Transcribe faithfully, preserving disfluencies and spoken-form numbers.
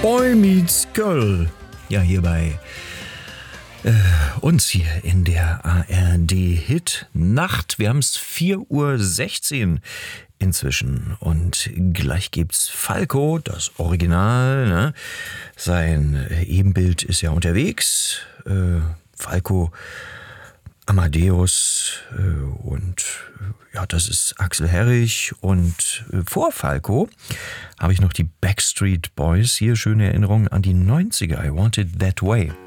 Boy Meets Girl. Ja, hier bei äh, uns hier in der A R D-Hit-Nacht. Wir haben es vier Uhr sechzehn inzwischen und gleich gibt's Falco, das Original. Ne? Sein Ebenbild ist ja unterwegs. Äh, Falco, Amadeus äh, und äh, ja, das ist Axel Herrich. Und äh, vor Falco habe ich noch die Backstreet Boys. Hier schöne Erinnerungen an die neunziger. I Want It That Way.